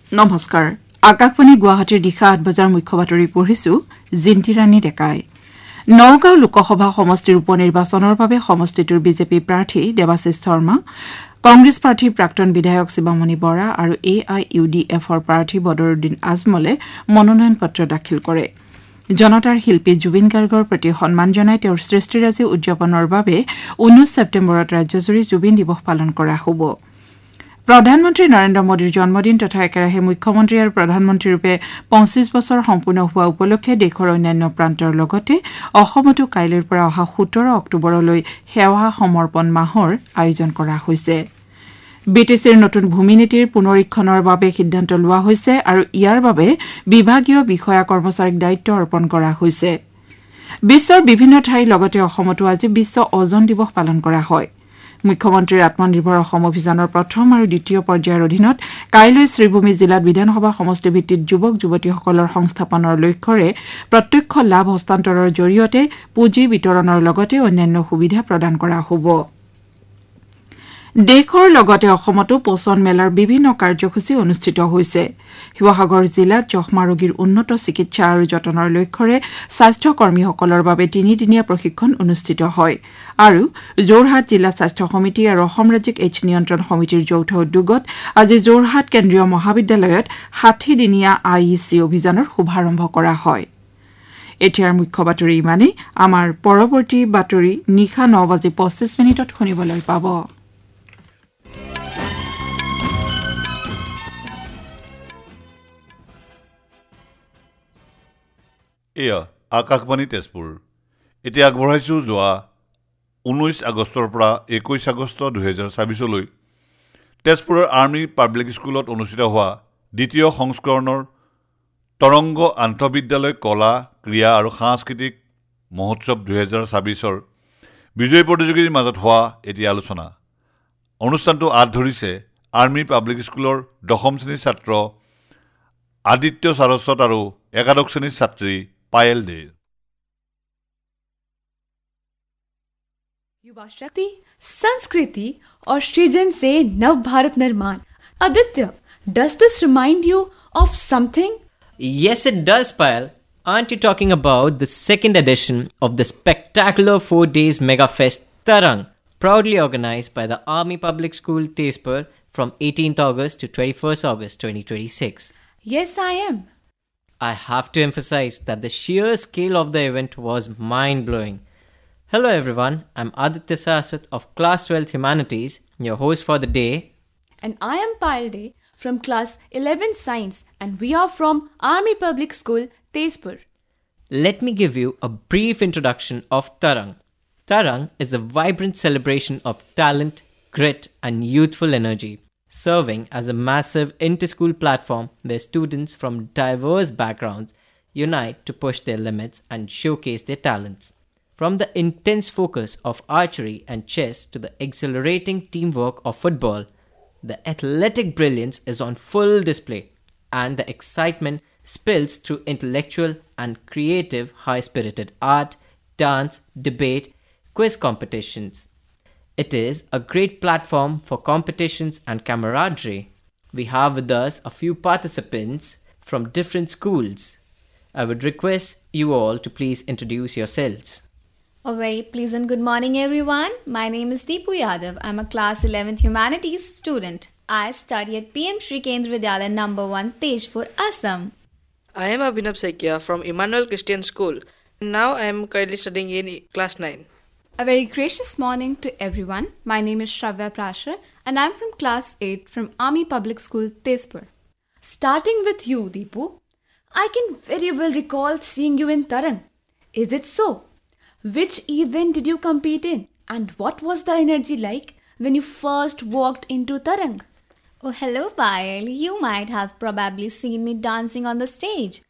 নমস্কাৰ আকাশবাণী গুৱাহাটীৰ দিশা ৮ বজাৰ মুখ্য বাতৰি পঢ়িছো জিন্তিৰাণী ডেকাই নগাঁও লোকসভা সমষ্টিৰ উপনিৰ্বাচনৰ বাবে সমষ্টিটোৰ বিজেপি প্ৰাৰ্থী দেৱাশিষ শৰ্মা কংগ্ৰেছ প্ৰাৰ্থীৰ প্ৰাক্তন বিধায়ক শিৱামণি বৰা আৰু AIUDFৰ প্ৰাৰ্থী বদৰুদ্দিন আজমলে মনোনয়ন পত্ৰ দাখিল কৰে জনতাৰ শিল্পী জুবিন গাৰ্গৰ প্ৰতি সন্মান জনাই তেওঁৰ সৃষ্টিৰাজি উদযাপনৰ বাবে 19 ছেপ্টেম্বৰত ৰাজ্যজুৰি জুবিন দিৱস পালন কৰা হ'ব প্ৰধানমন্ত্ৰী নৰেন্দ্ৰ মোদীৰ জন্মদিন তথা একেৰাহে মুখ্যমন্ত্ৰী আৰু প্ৰধানমন্ত্ৰী ৰূপে 25 বছৰ সম্পূৰ্ণ হোৱা উপলক্ষে দেশৰ অন্যান্য প্ৰান্তৰ লগতে অসমতো কাইলৈৰ পৰা অহা 17 অক্টোবৰলৈ সেৱা সমৰ্পণ মাহৰ আয়োজন কৰা হৈছে বিটিচিৰ নতুন ভূমি নীতিৰ পুনৰীক্ষণৰ বাবে সিদ্ধান্ত লোৱা হৈছে আৰু ইয়াৰ বাবে বিভাগীয় বিষয়া কৰ্মচাৰীক দায়িত্ব অৰ্পণ কৰা হৈছে বিশ্বৰ বিভিন্ন ঠাইৰ লগতে অসমতো আজি বিশ্ব অজন দিৱস পালন কৰা হয় মুখ্যমন্ত্ৰীৰ আত্মনিৰ্ভৰ অসম অভিযানৰ প্ৰথম আৰু দ্বিতীয় পৰ্যায়ৰ অধীনত কাইলৈ শ্ৰীভূমি জিলাত বিধানসভা সমষ্টি ভিত্তিত যুৱক যুৱতীসকলৰ সংস্থাপনৰ লক্ষ্যৰে প্ৰত্যক্ষ লাভ হস্তান্তৰৰ জৰিয়তে পুঁজি বিতৰণৰ লগতে অন্যান্য সুবিধা প্ৰদান কৰা হ'ব দেশৰ লগতে অসমতো পোষণ মেলাৰ বিভিন্ন কাৰ্যসূচী অনুষ্ঠিত হৈছে শিৱসাগৰ জিলাত যক্ষ্মা ৰোগীৰ উন্নত চিকিৎসা আৰু যতনৰ লক্ষ্যৰে স্বাস্থ্য কৰ্মীসকলৰ বাবে 3-দিনীয়া প্ৰশিক্ষণ অনুষ্ঠিত হয় আৰু যোৰহাট জিলা স্বাস্থ্য সমিতি আৰু অসম ৰাজ্যিক এইডছ নিয়ন্ত্ৰণ সমিতিৰ যৌথ উদ্যোগত আজি যোৰহাট কেন্দ্ৰীয় মহাবিদ্যালয়ত 60-দিনীয়া IEC অভিযানৰ শুভাৰম্ভ কৰা হয় এতিয়াৰ মুখ্য বাতৰি ইমানেই আমাৰ পৰৱৰ্তী বাতৰি নিশা 9:25 শুনিবলৈ পাব এয়া আকাশবাণী তেজপুৰ এতিয়া আগবঢ়াইছো যোৱা 19 আগষ্টৰ পৰা 21 আগষ্ট 2024লৈ তেজপুৰৰ আৰ্মি পাব্লিক স্কুলত অনুষ্ঠিত হোৱা দ্বিতীয় সংস্কৰণৰ তৰংগ আন্তঃবিদ্যালয় কলা ক্ৰীড়া আৰু সাংস্কৃতিক মহোৎসৱ 2024ৰ বিজয়ী প্ৰতিযোগীৰ মাজত হোৱা এতিয়া আলোচনা অনুষ্ঠানটো আঁত ধৰিছে আৰ্মি পাব্লিক স্কুলৰ 10ম শ্ৰেণীৰ ছাত্ৰ আদিত্য সাৰস্বত আৰু একাদশ শ্ৰেণীৰ ছাত্ৰী पायल दे युवा शक्ति संस्कृति और सृजन से नव भारत निर्माण Aditya does this remind you of something? Yes, it does, Payal. Aren't you talking about the second edition of the spectacular 4 days mega fest Tarang, proudly organized by the Army Public School Tezpur from 18th August to 21st August 2026? Yes, I am. I have to emphasize that the sheer scale of the event was mind-blowing. Hello everyone, I'm Aditya Sasut of Class 12 Humanities, your host for the day. And I am Payal Day from Class 11 Science and we are from Army Public School, Tezpur. Let me give you a brief introduction of Tarang. Tarang is a vibrant celebration of talent, grit and youthful energy, serving as a massive inter-school platform where students from diverse backgrounds unite to push their limits and showcase their talents. From the intense focus of archery and chess to the exhilarating teamwork of football, the athletic brilliance is on full display and the excitement spills through intellectual and creative high-spirited art, dance, debate, quiz competitions. It is a great platform for competitions and camaraderie. We have with us a few participants from different schools. I would request you all to please introduce yourselves. A very pleasant good morning everyone. My name is Deepu Yadav. I'm a class 11th humanities student. I study at PM Shri Kendra Vidyalaya number 1 Tezpur, Assam. I am Abhinav Saikia from Emmanuel Christian School. Now I am currently studying in class 9. A very gracious morning to everyone. My name is Shravya Prashar and I'm from class 8 from Army Public School, Tezpur. Starting with you, Deepu, I can very well recall seeing you in Tarang. Is it so? Which event did you compete in? And what was the energy like when you first walked into Tarang? Oh, hello Payal. You might have probably seen me dancing on the stage.